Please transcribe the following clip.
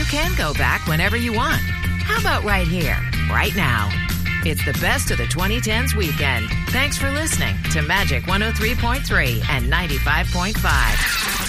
can go back whenever you want. How about right here, right now? It's the best of the 2010s weekend. Thanks for listening to Magic 103.3 and 95.5.